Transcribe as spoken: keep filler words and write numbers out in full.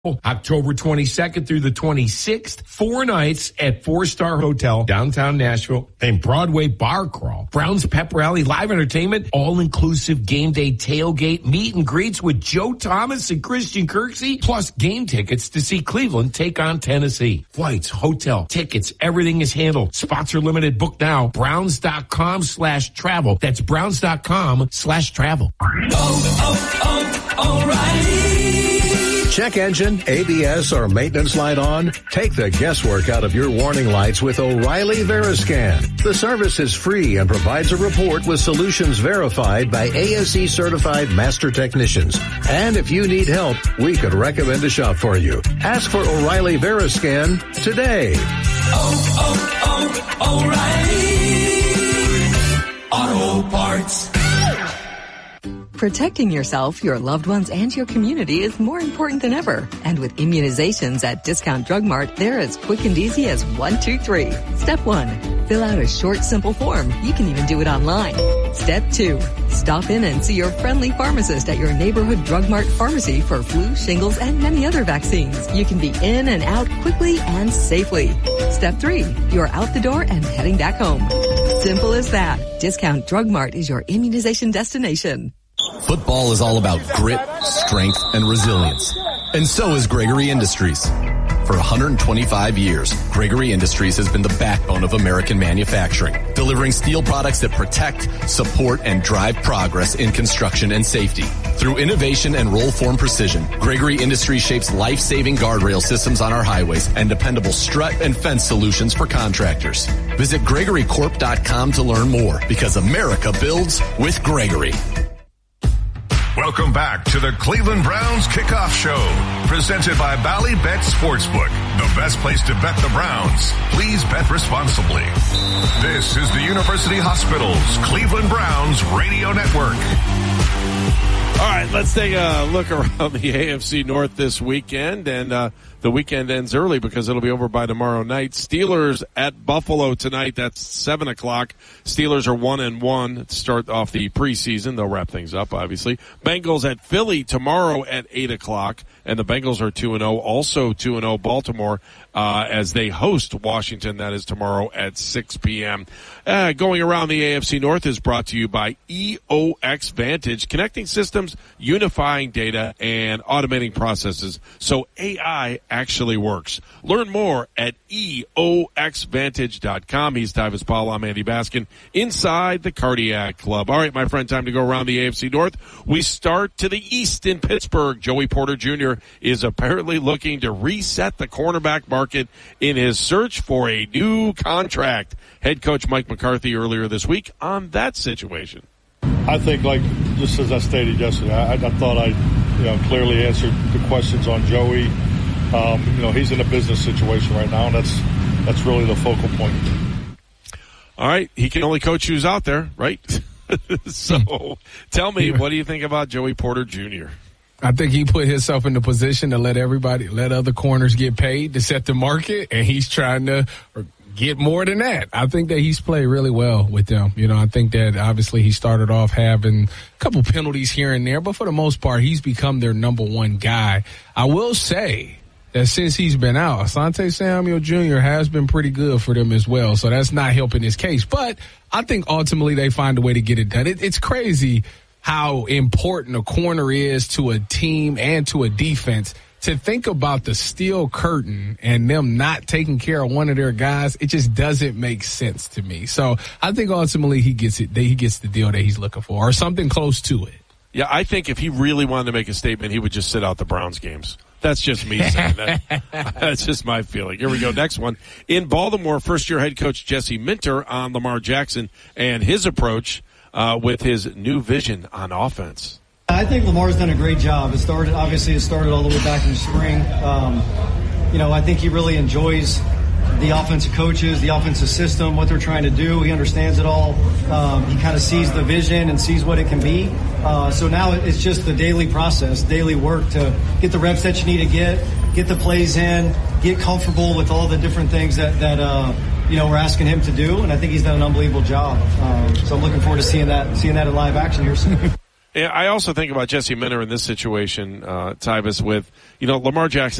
October twenty-second through the twenty-sixth, four nights at four-star hotel, downtown Nashville, and Broadway Bar Crawl. Browns Pep Rally, live entertainment, all-inclusive game day tailgate, meet and greets with Joe Thomas and Christian Kirksey, plus game tickets to see Cleveland take on Tennessee. Flights, hotel, tickets, everything is handled. Spots are limited. Book now. Browns.com slash travel. That's Browns.com slash travel. Oh, oh, oh, O'Reilly. Check engine, A B S, or maintenance light on? Take the guesswork out of your warning lights with O'Reilly Veriscan. The service is free and provides a report with solutions verified by A S E certified master technicians. And if you need help, we could recommend a shop for you. Ask for O'Reilly Veriscan today. Oh, oh, oh, O'Reilly Auto Parts. Protecting yourself, your loved ones, and your community is more important than ever. And with immunizations at Discount Drug Mart, they're as quick and easy as one, two, three. Step one, fill out a short, simple form. You can even do it online. Step two, stop in and see your friendly pharmacist at your neighborhood Drug Mart pharmacy for flu, shingles, and many other vaccines. You can be in and out quickly and safely. Step three, you're out the door and heading back home. Simple as that. Discount Drug Mart is your immunization destination. Football is all about grit, strength, and resilience. And so is Gregory Industries. For one hundred twenty-five years, Gregory Industries has been the backbone of American manufacturing, delivering steel products that protect, support, and drive progress in construction and safety. Through innovation and roll-form precision, Gregory Industries shapes life-saving guardrail systems on our highways and dependable strut and fence solutions for contractors. Visit Gregory Corp dot com to learn more, because America builds with Gregory. Welcome back to the Cleveland Browns Kickoff Show, presented by Bally Bet Sportsbook, the best place to bet the Browns. Please bet responsibly. This is the University Hospital's Cleveland Browns Radio Network. All right, let's take a look around the A F C North this weekend, and uh, the weekend ends early because it'll be over by tomorrow night. Steelers at Buffalo tonight. That's seven o'clock. Steelers are one and one to start off the preseason. They'll wrap things up, obviously. Bengals at Philly tomorrow at eight o'clock, and the Bengals are two and oh. Also two and oh Baltimore uh, as they host Washington. That is tomorrow at six p.m. Uh, going around the A F C North is brought to you by E O X Vantage, connecting systems, unifying data, and automating processes so A I actually works. Learn more at E O X vantage dot com. He's Tyvis Powell. I'm Andy Baskin inside the Cardiac Club. All right, my friend, time to go around the A F C North. We start to the east in Pittsburgh. Joey Porter Junior is apparently looking to reset the cornerback market in his search for a new contract. Head coach Mike McCarthy earlier this week on that situation. I think, like, just as I stated yesterday, I, I thought I, you know, clearly answered the questions on Joey. Um, you know, he's in a business situation right now, and that's that's really the focal point. All right, he can only coach who's out there, right? So, tell me, what do you think about Joey Porter Junior? I think he put himself in the position to let everybody, let other corners get paid to set the market, and he's trying to get more than that. I think that he's played really well with them. You know, I think that obviously he started off having a couple penalties here and there, but for the most part, he's become their number one guy. I will say that since he's been out, Asante Samuel Junior has been pretty good for them as well, so that's not helping his case. But I think ultimately they find a way to get it done. It, it's crazy how important a corner is to a team and to a defense. To think about the steel curtain and them not taking care of one of their guys, it just doesn't make sense to me. So I think ultimately he gets it. He gets the deal that he's looking for, or something close to it. Yeah, I think if he really wanted to make a statement, he would just sit out the Browns games. That's just me saying that. That's just my feeling. Here we go. Next one. In Baltimore, first-year head coach Jesse Minter on Lamar Jackson and his approach uh, with his new vision on offense. I think Lamar's done a great job. It started, obviously, it started all the way back in the spring. Um, you know, I think he really enjoys the offensive coaches, the offensive system, what they're trying to do. He understands it all. Um, he kind of sees the vision and sees what it can be. Uh, so now it's just the daily process, daily work to get the reps that you need to get, get the plays in, get comfortable with all the different things that, that uh, you know, we're asking him to do. And I think he's done an unbelievable job. Um, so I'm looking forward to seeing that, seeing that in live action here soon. I also think about Jesse Minter in this situation, uh, Tybus, with, you know, Lamar Jackson